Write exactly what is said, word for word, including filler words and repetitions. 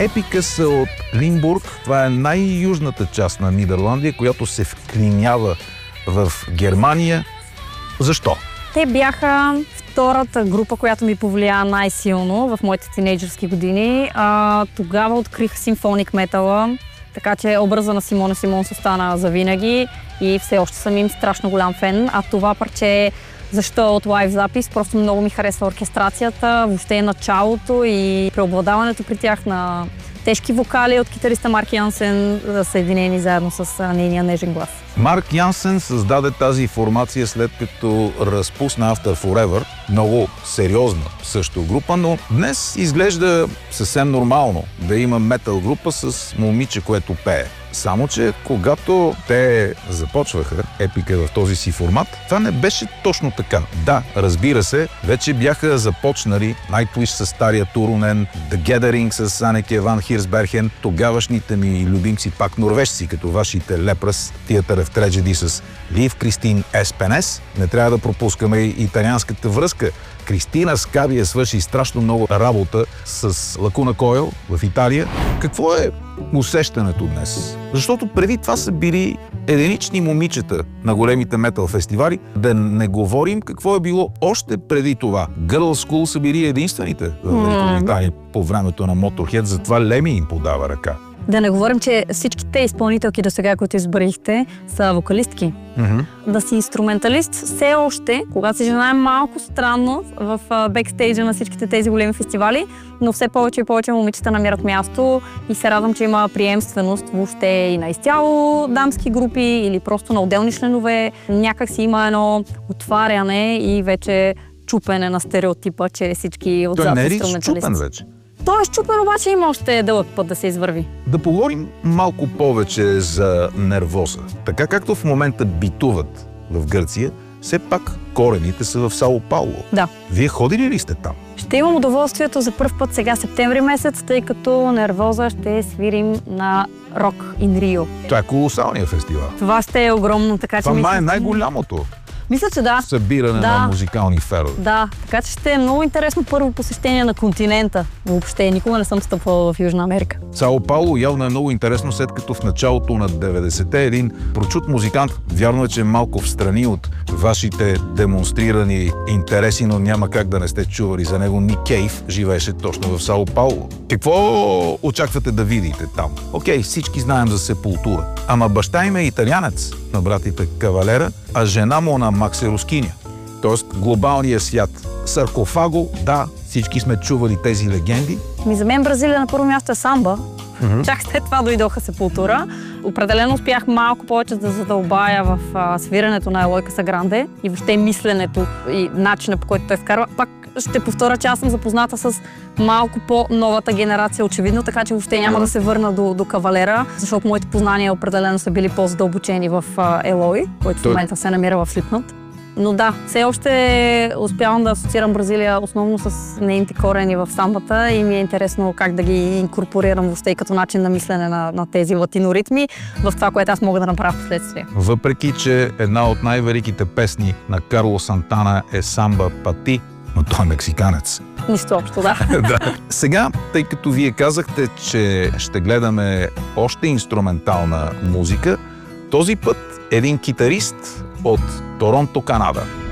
Епика са от Лимбург. Това е най-южната част на Нидерландия, която се вклинява в Германия. Защо? Те бяха втората група, която ми повлия най-силно в моите тинейджърски години. А, тогава открих симфоник метала, така че образа на Симона Симонс остана завинаги и все още съм им страшно голям фен. А това парче, защо от лайв запис, просто много ми харесва оркестрацията, въобще началото и преобладаването при тях на тежки вокали от китариста Марк Янсен, съединени заедно с нейния нежен глас. Марк Янсен създаде тази формация след като разпусна After Forever, много сериозна също група, но днес изглежда съвсем нормално да има метал група с момиче, което пее. Само че когато те започваха Епика в този си формат, това не беше точно така. Да, разбира се, вече бяха започнали Nightwish с Стария Турунен, The Gathering с Анеке Ван Хирсберхен, тогавашните ми любимци пак норвежци, като вашите Лепрас, Theater of Tragedy с Лив Кристин Еспенес. Не трябва да пропускаме и италианската връзка. Кристина Скабия свърши страшно много работа с Лакуна Койл в Италия. Какво е усещането днес? Защото преди това са били единични момичета на големите метал фестивали. Да не говорим какво е било още преди това. Girls School са били единствените в Великобритания по времето на Motorhead, затова Леми им подава ръка. Да не говорим, че всичките изпълнителки до сега, които избрахте, са вокалистки. Mm-hmm. Да си инструменталист все още, когато си жена, е малко странно в бекстейджа на всичките тези големи фестивали, но все повече и повече момичета намират място и се радвам, че има приемственост въобще и на изцяло дамски групи или просто на отделни членове. Някак си има едно отваряне и вече чупене на стереотипа, че всички отзад са инструменталисти. Той не е ли чупен вече? Той е щупен, обаче има още дълъг път да се извърви. Да поговорим малко повече за Нервоза. Така както в момента битуват в Гърция, все пак корените са в Сао Пауло. Да. Вие ходили ли сте там? Ще имам удоволствието за пръв път сега септември месец, тъй като Нервоза ще свирим на Rock in Rio. Това е колосалния фестивал. Това ще е огромно, така че Това мисля, е най-голямото. Мисля, че да. Събиране да. на музикални ферове. Да, така че ще е много интересно първо посещение на континента. Въобще никога не съм стъпвала в Южна Америка. Сао Пауло явно е много интересно, след като в началото на деветдесетте един прочут музикант, вярно е, че е малко встрани от вашите демонстрирани интереси, но няма как да не сте чували за него. Ник Кейв живееше точно в Сао Пауло. Какво очаквате да видите там? Окей, всички знаем за Сепултура. Ама баща им е италианец на братите Кавалера, а жена му на Максе Рускиня. Тоест глобалния свят. Саркофаго, да, всички сме чували тези легенди. Ми за мен Бразилия на първо място е самба. Mm-hmm. Чак след това дойдоха Сепултура. Определено успях малко повече да задълбая в а, свирането на Елой Касагранде и въобще мисленето и начина, по който той вкарва. Пак ще повторя, че аз съм запозната с малко по-новата генерация, очевидно, така че въобще няма да се върна до, до Кавалера, защото моите познания определено са били по-задълбочени в а, Елой, който в момента се намира в Слипнот. Но да, все още успявам да асоциирам Бразилия основно с нейните корени в самбата и ми е интересно как да ги инкорпорирам въобще и като начин на мислене на, на тези латиноритми в това, което аз мога да направя в последствие. Въпреки, че една от най-великите песни на Карло Сантана е Самба Пати, но той е мексиканец. Нищо общо, да. Да. Сега, тъй като вие казахте, че ще гледаме още инструментална музика, този път един китарист от Торонто, Канада.